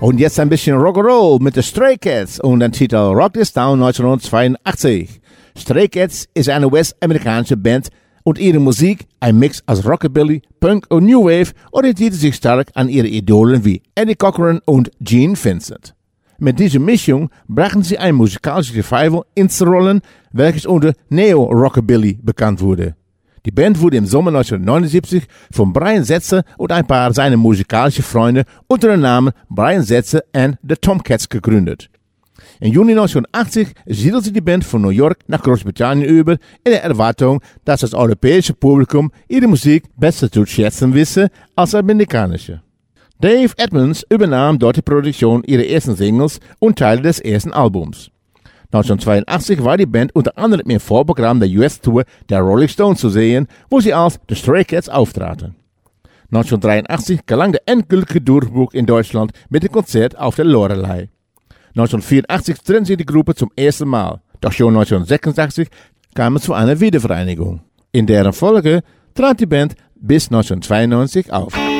Und jetzt ein bisschen Rock'n'Roll mit den Stray Cats und dem Titel Rock This Town 1982. Stray Cats ist eine US-amerikanische Band und ihre Musik, ein Mix aus Rockabilly, Punk und New Wave, orientierte sich stark an ihre Idolen wie Eddie Cochran und Gene Vincent. Mit dieser Mischung brachten sie ein musikalisches Revival ins Rollen, welches unter Neo-Rockabilly bekannt wurde. Die Band wurde im Sommer 1979 von Brian Setzer und ein paar seiner musikalischen Freunde unter dem Namen Brian Setzer and the Tomcats gegründet. Im Juni 1980 siedelte die Band von New York nach Großbritannien über, in der Erwartung, dass das europäische Publikum ihre Musik besser zu schätzen wisse als das amerikanische. Dave Edmunds übernahm dort die Produktion ihrer ersten Singles und Teile des ersten Albums. 1982 war die Band unter anderem im Vorprogramm der US-Tour der Rolling Stones zu sehen, wo sie als The Stray Cats auftraten. 1983 gelang der endgültige Durchbruch in Deutschland mit dem Konzert auf der Loreley. 1984 trennte sich die Gruppe zum ersten Mal, doch schon 1986 kam es zu einer Wiedervereinigung. In deren Folge trat die Band bis 1992 auf.